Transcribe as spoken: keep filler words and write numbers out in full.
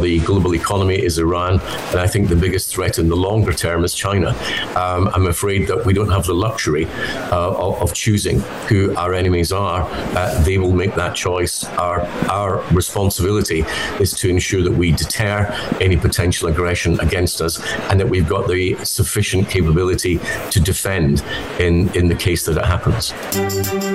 the global economy is Iran, and I think the biggest threat in the longer term is China. Um, I'm afraid that we don't have the luxury uh, of, of choosing who our enemies are. Uh, they will make that choice. Our, our responsibility is to ensure that we deter any potential aggression against us, and that we've got the sufficient capability to defend in, in the case that it happens.